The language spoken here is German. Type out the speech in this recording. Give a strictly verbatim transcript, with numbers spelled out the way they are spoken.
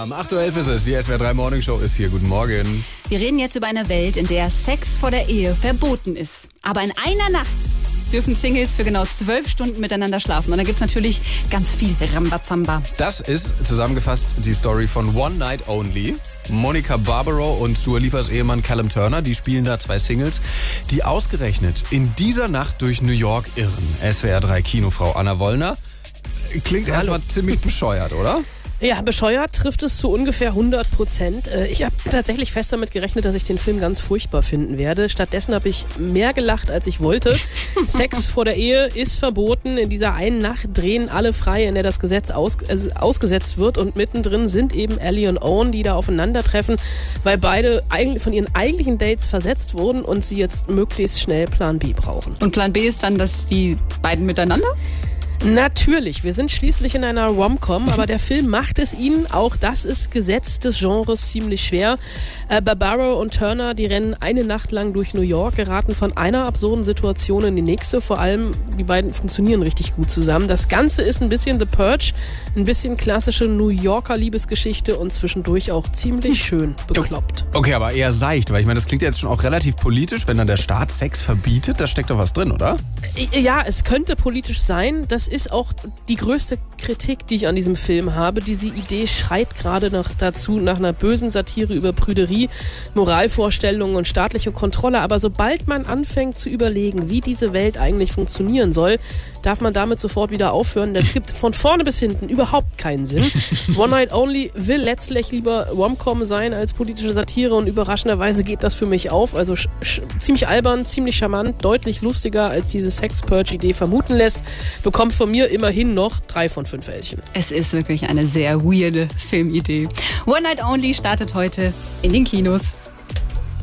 Alarm. acht Uhr elf ist es. Die S W R drei Morning Show ist hier. Guten Morgen. Wir reden jetzt über eine Welt, in der Sex vor der Ehe verboten ist. Aber in einer Nacht dürfen Singles für genau zwölf Stunden miteinander schlafen. Und da gibt's natürlich ganz viel Rambazamba. Das ist zusammengefasst die Story von One Night Only. Monica Barbaro und Dua Lipas Ehemann Callum Turner, die spielen da zwei Singles, die ausgerechnet in dieser Nacht durch New York irren. S W R drei Kinofrau Anna Wollner. Klingt erstmal ziemlich bescheuert, oder? Ja, bescheuert trifft es zu ungefähr hundert Prozent. Ich habe tatsächlich fest damit gerechnet, dass ich den Film ganz furchtbar finden werde. Stattdessen habe ich mehr gelacht, als ich wollte. Sex vor der Ehe ist verboten. In dieser einen Nacht drehen alle frei, in der das Gesetz aus, äh, ausgesetzt wird. Und mittendrin sind eben Ellie und Owen, die da aufeinandertreffen, weil beide eigentlich von ihren eigentlichen Dates versetzt wurden und sie jetzt möglichst schnell Plan B brauchen. Und Plan B ist dann, dass die beiden miteinander? Natürlich, wir sind schließlich in einer Rom-Com, aber der Film macht es ihnen, auch das ist Gesetz des Genres, ziemlich schwer. Äh, Barbaro und Turner, die rennen eine Nacht lang durch New York, geraten von einer absurden Situation in die nächste. Vor allem, die beiden funktionieren richtig gut zusammen. Das Ganze ist ein bisschen The Purge, ein bisschen klassische New Yorker Liebesgeschichte und zwischendurch auch ziemlich schön bekloppt. Okay, aber eher seicht, weil ich meine, das klingt jetzt schon auch relativ politisch, wenn dann der Staat Sex verbietet, da steckt doch was drin, oder? Ja, es könnte politisch sein. Das ist auch die größte Kritik, die ich an diesem Film habe. Diese Idee schreit gerade noch dazu nach einer bösen Satire über Prüderie, Moralvorstellungen und staatliche Kontrolle. Aber sobald man anfängt zu überlegen, wie diese Welt eigentlich funktionieren soll, darf man damit sofort wieder aufhören. Das gibt von vorne bis hinten überhaupt keinen Sinn. One Night Only will letztlich lieber Rom-Com sein als politische Satire und überraschenderweise geht das für mich auf. Also sch- sch- ziemlich albern, ziemlich charmant, deutlich lustiger als diese Sex-Purge-Idee vermuten lässt. Bekommt von mir immerhin noch drei von fünf Fältchen. Es ist wirklich eine sehr weirde Filmidee. One Night Only startet heute in den Kinos.